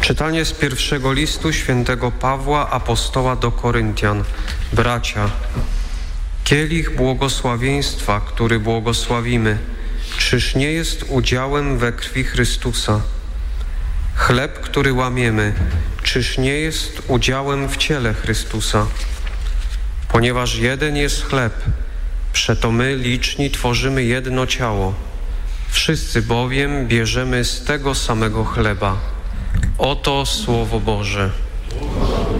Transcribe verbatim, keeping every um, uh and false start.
Czytanie z pierwszego listu świętego Pawła apostoła do Koryntian. Bracia, kielich błogosławieństwa, który błogosławimy, czyż nie jest udziałem we krwi Chrystusa? Chleb, który łamiemy, czyż nie jest udziałem w ciele Chrystusa? Ponieważ jeden jest chleb, przeto my liczni tworzymy jedno ciało. Wszyscy bowiem bierzemy z tego samego chleba. Oto Słowo Boże.